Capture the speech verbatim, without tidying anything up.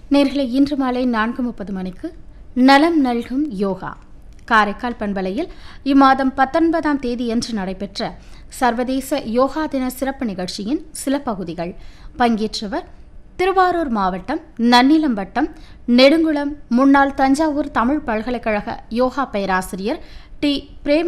நேர்களை இன்று மாலை நான்கு முப்பது மணிக்கு நலம் நல்கும் யோகா காரைக்கால் பண்பலையில் இம்மாதம் பத்தொன்பதாம் தேதியன்று நடைபெற்ற சர்வதேச யோகா தின சிறப்பு நிகழ்ச்சியின் சில பகுதிகள். பங்கேற்றவர் திருவாரூர் மாவட்டம் நன்னிலம் வட்டம் நெடுங்குளம் முன்னாள் தஞ்சாவூர் தமிழ் பல்கலைக்கழக யோகா பேராசிரியர் டி பிரேம்